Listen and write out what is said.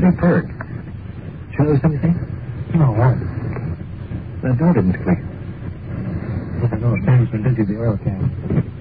Hey, Perk. Did you notice anything? No, what? The door didn't click. I know Sam's been busy at the oil can.